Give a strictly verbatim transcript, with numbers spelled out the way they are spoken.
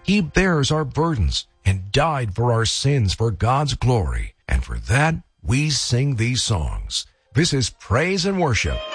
He bears our burdens and died for our sins for God's glory. And for that, we sing these songs. This is Praise and Worship